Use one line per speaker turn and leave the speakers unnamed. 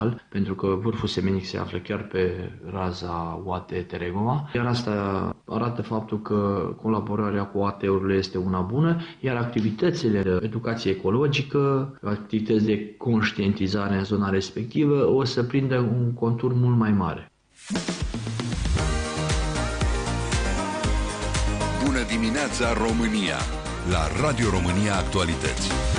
pentru că vârful semenic se află chiar pe raza UAT-Teregoma, iar asta arată faptul că colaborarea cu UAT-urile este una bună, iar activitățile de educație ecologică, activități de conștientizare în zona respectivă o să prindă un contur mult mai mare.
Bună dimineața, România! La Radio România Actualități.